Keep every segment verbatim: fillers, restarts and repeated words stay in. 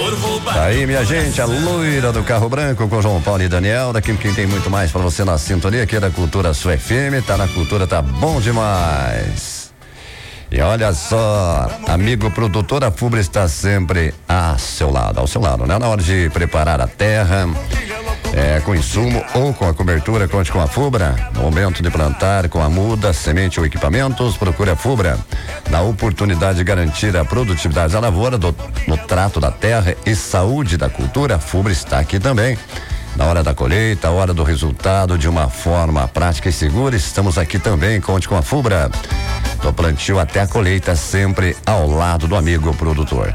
Tá aí, minha gente, a loira do carro branco com João Paulo e Daniel. Daqui quem tem muito mais pra você na sintonia aqui da Cultura Sua F M. Tá na Cultura, tá bom demais. E olha só, amigo produtor, a Fubra está sempre a seu lado, ao seu lado, né? Na hora de preparar a terra, é, com insumo ou com a cobertura, conte com a Fubra. No momento de plantar com a muda, semente ou equipamentos, procure a Fubra. Na oportunidade de garantir a produtividade da lavoura, do, no trato da terra e saúde da cultura, a Fubra está aqui também. Na hora da colheita, a hora do resultado, de uma forma prática e segura, estamos aqui também, conte com a Fubra. Do plantio até a colheita, sempre ao lado do amigo produtor.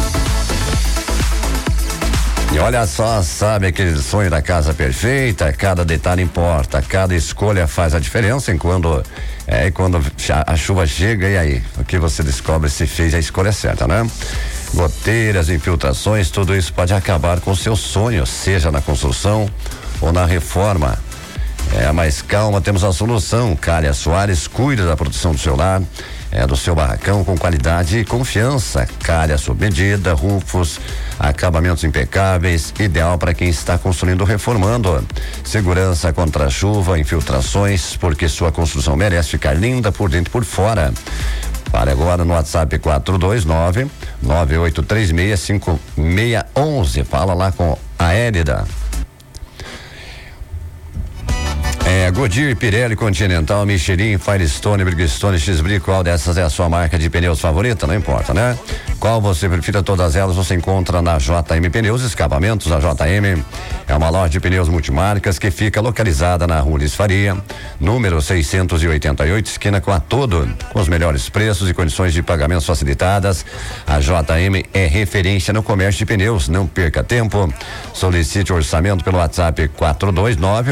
E olha só, sabe aquele sonho da casa perfeita? Cada detalhe importa, cada escolha faz a diferença. Enquanto é quando a chuva chega, e aí? O que você descobre se fez a escolha certa, né? Goteiras, infiltrações, tudo isso pode acabar com o seu sonho, seja na construção ou na reforma. É, mas calma, temos a solução. Cália Soares cuida da produção do seu lar, é, do seu barracão com qualidade e confiança. Cália sob medida, rufos, acabamentos impecáveis, ideal para quem está construindo ou reformando. Segurança contra chuva, infiltrações, porque sua construção merece ficar linda por dentro e por fora. Fale agora no WhatsApp quatro dois nove, nove oito três seis, cinco seis um um. Fala lá com a Hélida. É, Goodyear, Pirelli, Continental, Michelin, Firestone, Bridgestone, X-Brake, qual dessas é a sua marca de pneus favorita? Não importa, né? Qual você prefira, todas elas você encontra na J M Pneus Escapamentos. A J M é uma loja de pneus multimarcas que fica localizada na Rua Luiz Faria, número seiscentos e oitenta e oito, esquina com a Todo, com os melhores preços e condições de pagamentos facilitadas. A J M é referência no comércio de pneus. Não perca tempo. Solicite orçamento pelo WhatsApp quatro dois nove